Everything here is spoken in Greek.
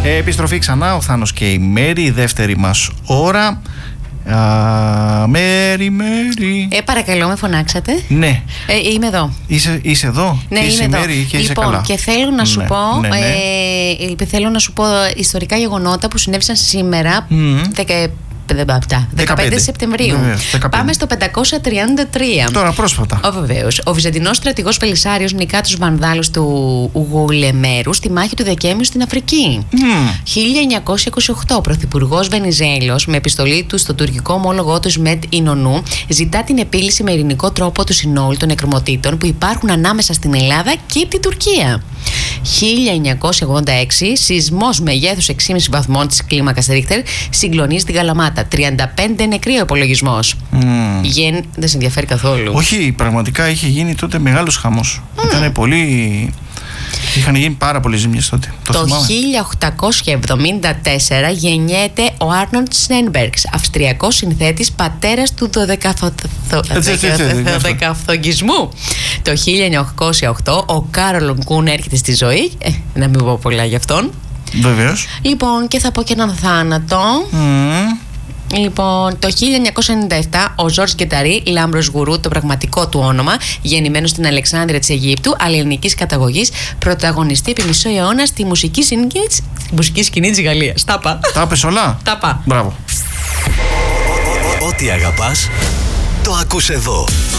Επιστροφή ξανά, ο Θάνος και η Μέρη, η δεύτερη μας ώρα. Μέρη. Παρακαλώ, με φωνάξατε. Ναι. Είμαι εδώ. Είσαι εδώ. Ναι, είσαι είμαι Μέρη εδώ. Και είσαι λοιπόν, καλά. και θέλω να σου πω, ναι. θέλω να σου πω ιστορικά γεγονότα που συνέβησαν σήμερα, 15 Σεπτεμβρίου. Βεβαίως, 15. Πάμε στο 533. Τώρα πρόσφατα. Βεβαίως. Ο Βυζαντινός στρατηγός Πελισσάριος νικά τους Βανδάλους του Γουλεμέρου στη μάχη του Δεκέμβριου στην Αφρική. 1928. Ο πρωθυπουργός Βενιζέλος, με επιστολή του στο τουρκικό ομόλογό του Ισμέτ Ινονού, ζητά την επίλυση με ειρηνικό τρόπο του συνόλου των εκκρεμωτήτων που υπάρχουν ανάμεσα στην Ελλάδα και την Τουρκία. 1986. Σεισμός μεγέθους 6,5 βαθμών της κλίμακας Ρίχτερ συγκλονίζει την Καλαμάτα. 35 νεκροί ο υπολογισμός. Δεν σε ενδιαφέρει καθόλου. Όχι, πραγματικά είχε γίνει τότε μεγάλος χαμός. Ήταν πολύ. Είχαν γίνει πάρα πολλές ζημιές τότε. Το 1874 γεννιέται ο Άρνολντ Σνέινμπεργκς, αυστριακός συνθέτης, πατέρας του δωδεκαφθογγισμού. Το 1908 ο Κάρολ Κούν έρχεται στη ζωή. Να μην πω πολλά γι' αυτόν. Βεβαίως. Λοιπόν, και θα πω και έναν θάνατο. Λοιπόν, το 1997 ο Ζορζ Γκεταρί, Λάμπρος Γουρού, το πραγματικό του όνομα, γεννημένος στην Αλεξάνδρεια της Αιγύπτου, αλλά ελληνικής καταγωγής, πρωταγωνιστεί επί μισό αιώνα στη μουσική σκηνή της Γαλλίας. Τα είπες όλα. Τα. Μπράβο. Ό,τι αγαπάς, το ακούς εδώ.